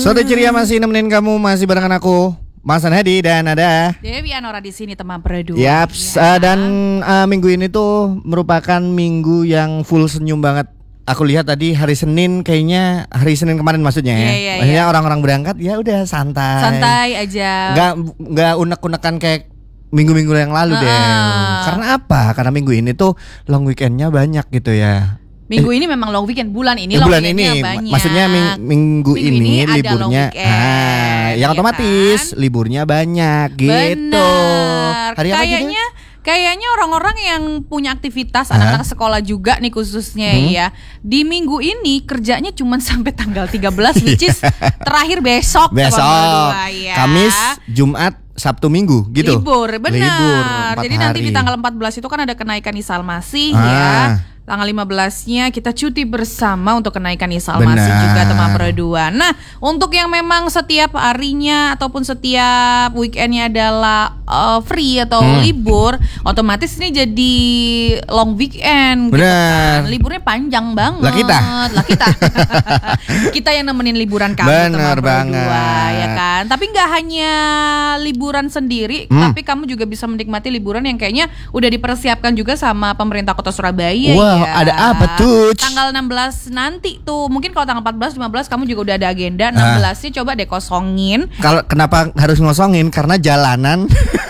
Sore ceria masih nemenin kamu, masih barengan aku Mas Hadi dan ada Dewi Anora di sini teman berdua. Yaps, dan minggu ini tuh merupakan minggu yang full senyum banget. Aku lihat tadi hari Senin, kayaknya hari Senin kemarin maksudnya ya. Maksudnya orang-orang berangkat ya udah santai. Santai aja. Nggak unek-unekan kayak minggu-minggu yang lalu deh. Karena apa? Karena minggu ini tuh long weekendnya banyak gitu ya. Minggu ini memang long weekend, bulan ini long bulan weekendnya ini banyak. Maksudnya minggu ini liburnya yang otomatis kan? Liburnya banyak gitu. Hari kayaknya orang-orang yang punya aktivitas anak-anak sekolah juga nih khususnya ya. Di minggu ini kerjanya cuma sampai tanggal 13 which is terakhir besok ya. Kamis, Jumat, Sabtu, Minggu gitu. Libur, benar. Libur, jadi nanti di tanggal 14 itu kan ada kenaikan Isal Masih ya. Tanggal 15-nya kita cuti bersama untuk kenaikan Isal Masih juga teman berdua. Nah, untuk yang memang setiap harinya ataupun setiap weekendnya adalah free atau libur, otomatis ini jadi long weekend. Gitu kan. Liburnya panjang banget. Lah kita. Kita yang nemenin liburan kamu teman berdua, ya kan. Tapi nggak hanya liburan sendiri, tapi kamu juga bisa menikmati liburan yang kayaknya udah dipersiapkan juga sama pemerintah Kota Surabaya. Ya. Ada apa tuh? Tanggal 16 nanti tuh. Mungkin kalau tanggal 14, 15 kamu juga udah ada agenda. 16-nya coba deh kosongin. Kenapa harus ngosongin? Karena jalanan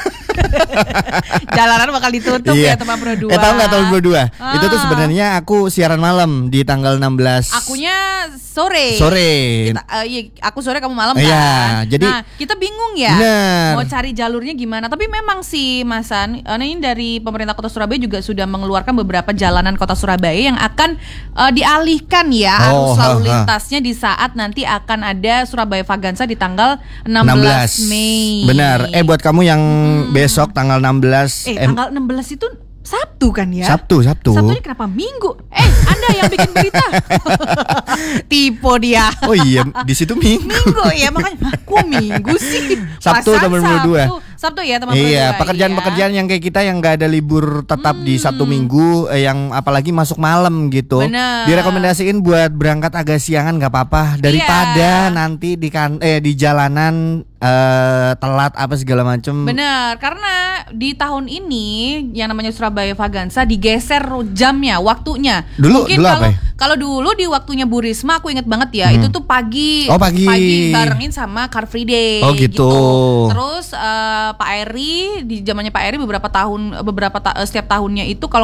bakal ditutup ya teman berdua. Tahu nggak tahun berdua? Itu tuh sebenarnya aku siaran malam di tanggal 16. Akunya sore. Aku sore, kamu malam kan. Iya, jadi kita bingung ya. Mau cari jalurnya gimana. Tapi memang sih Masan, ini dari pemerintah Kota Surabaya juga sudah mengeluarkan beberapa jalanan Kota Surabaya yang akan dialihkan ya arus lalu lintasnya di saat nanti akan ada Surabaya Vagansa di tanggal 16 Mei. Benar. Buat kamu yang besok tanggal 16. Tanggal 16 itu Sabtu kan ya? Sabtu. Sabtunya kenapa Minggu? Anda yang bikin berita. Tipe dia. Oh iya, di situ Minggu ya, makanya kok Minggu sih? Sabtu teman berdua. Sabtu ya teman berdua. Iya, pekerjaan-pekerjaan yang kayak kita yang nggak ada libur tetap di Sabtu Minggu, yang apalagi masuk malam gitu. Bener. Direkomendasiin buat berangkat agak siangan nggak apa-apa daripada nanti di jalanan telat apa segala macem. Bener, karena di tahun ini yang namanya Surabaya Vagansa digeser jamnya, waktunya. Mungkin kalau dulu di waktunya Bu Risma aku inget banget ya, itu tuh pagi barengin sama Car Free Day. Oh gitu. Terus Pak Eri, di zamannya Pak Eri setiap tahunnya itu kalau